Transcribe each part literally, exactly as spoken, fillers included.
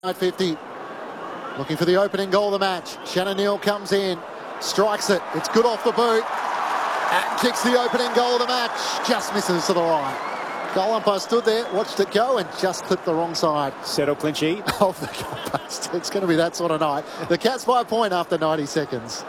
fifty. Looking for the opening goal of the match. Shannon Neal comes in, strikes it. It's good off the boot. And kicks the opening goal of the match. Just misses to the right. Goal umpire stood there, watched it go, and just clipped the wrong side. Settle Clinchy. Of the goalpost. It's going to be that sort of night. The Cats by a point after ninety seconds.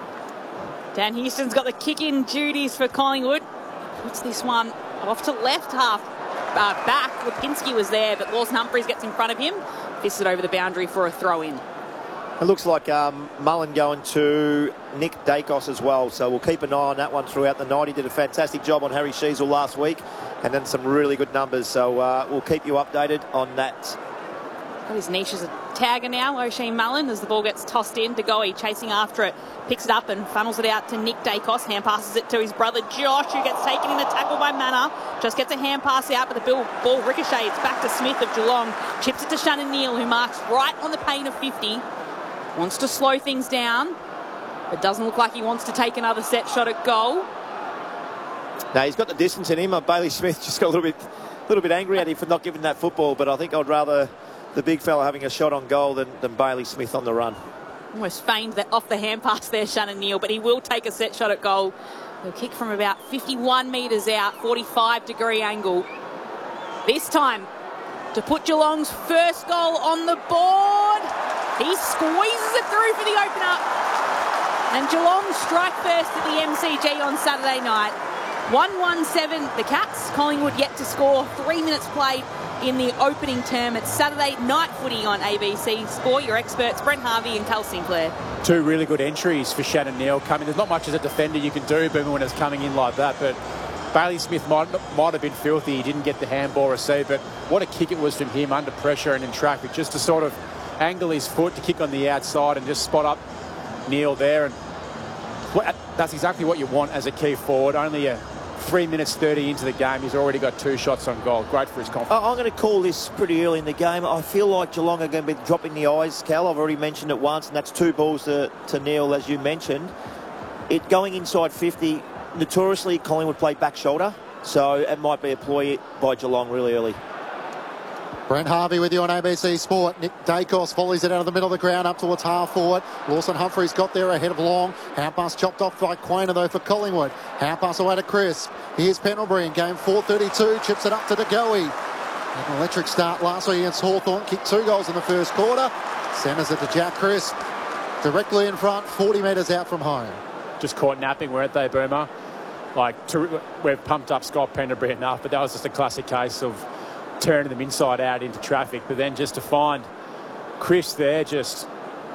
Dan Houston's got the kick-in duties for Collingwood. Puts this one off to left half uh, back. Lipinski was there, but Lawson Humphries gets in front of him. Fists it over the boundary for a throw-in. It looks like um, Mullen going to Nick Daicos as well, so we'll keep an eye on that one throughout the night. He did a fantastic job on Harry Sheezel last week, and then some really good numbers, so uh, we'll keep you updated on that. Got his niche as a tagger now, O'Shea Mullen, as the ball gets tossed in. DeGoey chasing after it, picks it up and funnels it out to Nick Daicos. Hand passes it to his brother Josh, who gets taken in the tackle by Manor. Just gets a hand pass out, but the ball ricochets back to Smith of Geelong. Chips it to Shannon Neal, who marks right on the pain of fifty. Wants to slow things down. It doesn't look like he wants to take another set shot at goal. Now he's got the distance in him. Uh, Bailey Smith just got a little bit, little bit angry at him for not giving that football, but I think I'd rather the big fella having a shot on goal than, than Bailey Smith on the run. Almost feigned that off the hand pass there, Shannon Neal, but he will take a set shot at goal. He'll kick from about fifty-one metres out, forty-five degree angle. This time to put Geelong's first goal on the board. He squeezes it through for the opener. And Geelong strike first at the M C G on Saturday night. one one seven the Cats. Collingwood yet to score. Three minutes played in the opening term. It's Saturday night footy on A B C Sport. Your experts, Brent Harvey and Cal Sinclair. Two really good entries for Shannon Neal coming. There's not much as a defender you can do, Boomer, when it's coming in like that, but Bailey Smith might, might have been filthy. He didn't get the handball received, but what a kick it was from him under pressure and in traffic, just to sort of angle his foot to kick on the outside and just spot up Neal there. And that's exactly what you want as a key forward. Only a three minutes thirty into the game, he's already got two shots on goal. Great for his confidence. I'm going to call this pretty early in the game. I feel like Geelong are going to be dropping the eyes, Cal. I've already mentioned it once, and that's two balls to, to Neal, as you mentioned. It going inside fifty, notoriously Collingwood play back shoulder, so it might be a ploy by Geelong really early. Brent Harvey with you on A B C Sport. Nick Daicos volleys it out of the middle of the ground up towards half forward. Lawson Humphries got there ahead of Long. Hand pass chopped off by Quainer though for Collingwood. Hand pass away to Chris. Here's Pendlebury in game four thirty-two. Chips it up to DeGoey. An electric start last week against Hawthorn. Kicked two goals in the first quarter. Centres it to Jack Crisp. Directly in front, forty metres out from home. Just caught napping, weren't they, Boomer? Like, to, we've pumped up Scott Pendlebury enough, but that was just a classic case of turning them inside out into traffic. But then just to find Chris there, just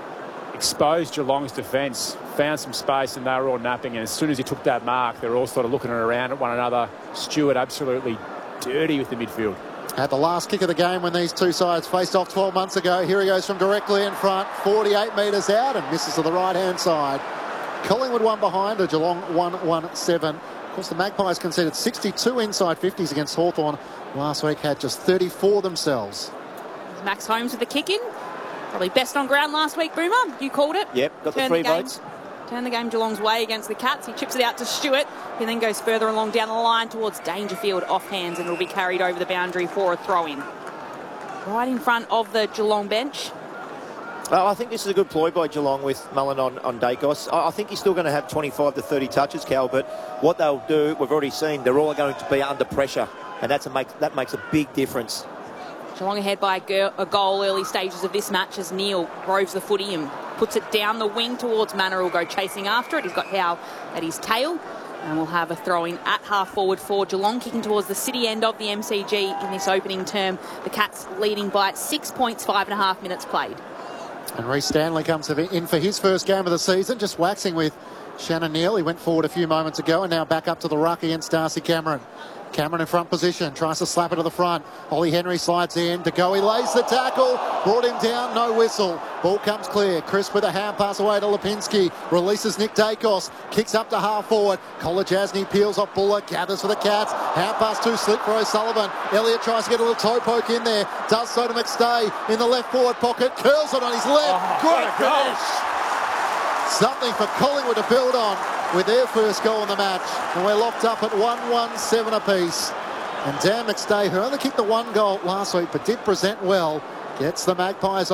exposed Geelong's defence, found some space, and they were all napping. And as soon as he took that mark, they were all sort of looking around at one another. Stewart absolutely dirty with the midfield. At the last kick of the game when these two sides faced off twelve months ago, here he goes from directly in front, forty-eight metres out and misses to the right-hand side. Collingwood one behind, the Geelong one one seven. Of course, the Magpies conceded sixty-two inside fifties against Hawthorn. Last week had just thirty-four themselves. Max Holmes with the kick-in. Probably best on ground last week, Boomer. You called it. Yep, got the Turn three the game, votes. Turn the game Geelong's way against the Cats. He chips it out to Stewart. He then goes further along down the line towards Dangerfield off hands, and it'll be carried over the boundary for a throw-in. Right in front of the Geelong bench. Oh, I think this is a good ploy by Geelong with Mullen on, on Daicos. I, I think he's still going to have twenty-five to thirty touches, Cal, but what they'll do, we've already seen, they're all going to be under pressure, and that's a make, that makes a big difference. Geelong ahead by a, girl, a goal early stages of this match as Neal roves the footy and puts it down the wing towards Manor. Will go chasing after it. He's got Howe at his tail, and we'll have a throw-in at half forward for Geelong, kicking towards the city end of the M C G in this opening term. The Cats leading by six points, five and a half minutes played. And Reece Stanley comes in for his first game of the season, just waxing with Shannon Neal. He went forward a few moments ago and now back up to the ruck against Darcy Cameron. Cameron in front position, tries to slap it to the front. Ollie Henry slides in. DeGoey lays the tackle, brought him down, no whistle. Ball comes clear. Chris with a hand pass away to Lipinski. Releases Nick Daicos, kicks up to half forward. Kolodjasny peels off Bullock, gathers for the Cats. Hand pass too slick for O'Sullivan. Elliott tries to get a little toe poke in there. Does so to McStay in the left forward pocket. Curls it on his left. Oh, Great finish. Something for Collingwood to build on with their first goal in the match. And we're locked up at one one seven apiece. And Dan McStay, who only kicked the one goal last week but did present well, gets the Magpies